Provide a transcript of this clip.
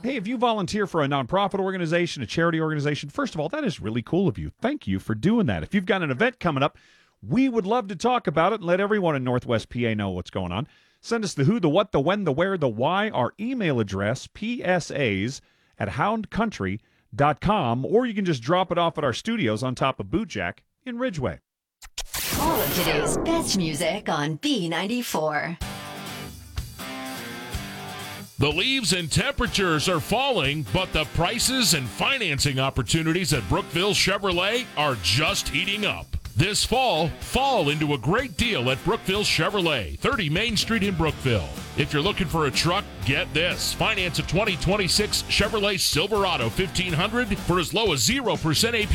Hey, if you volunteer for a nonprofit organization, a charity organization, first of all, that is really cool of you. Thank you for doing that. If you've got an event coming up, we would love to talk about it and let everyone in Northwest PA know what's going on. Send us the who, the what, the when, the where, the why. Our email address, psas@houndcountry.com, or you can just drop it off at our studios on top of Bootjack in Ridgeway. All of today's best music on B94. The leaves and temperatures are falling, but the prices and financing opportunities at Brookville Chevrolet are just heating up. This fall into a great deal at Brookville Chevrolet, 30 Main Street in Brookville. If you're looking for a truck, get this. Finance a 2026 Chevrolet Silverado 1500 for as low as 0% APR.